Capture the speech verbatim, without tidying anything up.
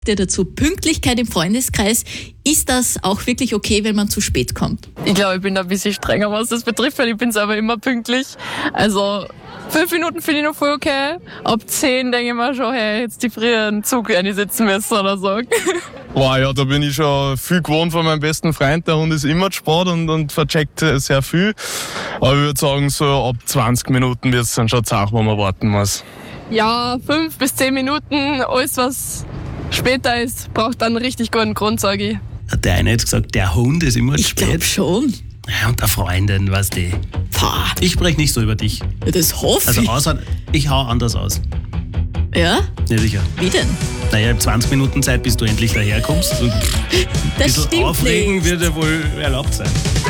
dir dazu, Pünktlichkeit im Freundeskreis, ist das auch wirklich okay, wenn man zu spät kommt? Ich glaube, ich bin da ein bisschen strenger, was das betrifft, weil ich bin selber immer pünktlich. Also fünf Minuten finde ich noch voll okay. Ab zehn denke ich mir schon, hey, jetzt die früheren Zug einsetzen müssen oder so. Wow, ja, da bin ich schon viel gewohnt von meinem besten Freund. Der Hund ist immer zu spät und, und vercheckt sehr viel. Aber ich würde sagen, so ab zwanzig Minuten wird es dann schon Zeit, wo man warten muss. Ja, fünf bis zehn Minuten, alles was später ist, braucht dann einen richtig guten Grund, sage ich. Hat der eine jetzt gesagt, der Hund ist immer zu Ich glaube spät? schon. Ja, und der Freundin, weißt du. Pah, Ich spreche nicht so über dich. das hoffe Also ich. außer, ich hau anders aus. Ja? Ja, sicher. Wie denn? Naja, ich hab zwanzig Minuten Zeit, bis du endlich daherkommst. Und ein Das bisschen stimmt aufregen nicht. wird ja wohl erlaubt sein.